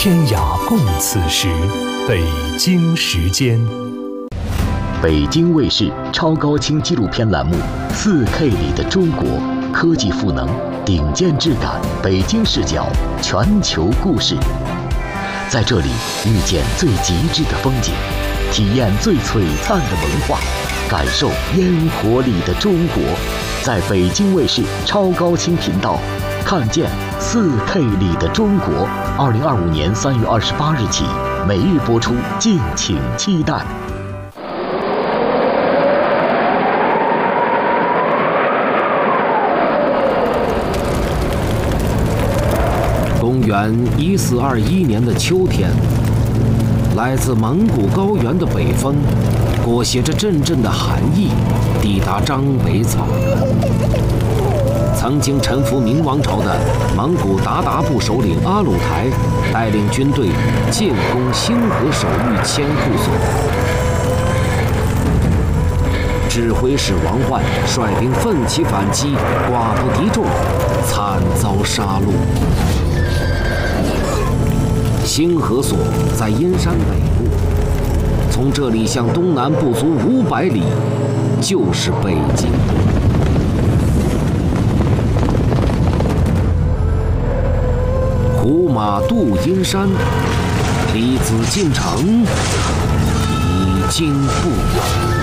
天涯共此时，北京时间。 北京卫视超高清纪录片栏目《4K 里的中国》，科技赋能，顶尖质感，北京视角，全球故事。在这里遇见最极致的风景，体验最璀璨的文化，感受烟火里的中国。在北京卫视超高清频道，看见4K 里的中国。2025年3月28日起，每日播出，敬请期待。 公元1421年的秋天，来自蒙古高原的北风，裹挟着阵阵的寒意，抵达张北草。曾经臣服明王朝的蒙古鞑靼部首领阿鲁台，带领军队进攻兴河守御千户所。指挥使王焕率兵奋起反击，寡不敌众，惨遭杀戮。兴河所在阴山北部，从这里向东南不足500里，就是北京。胡马渡阴山，离紫禁城已经不远。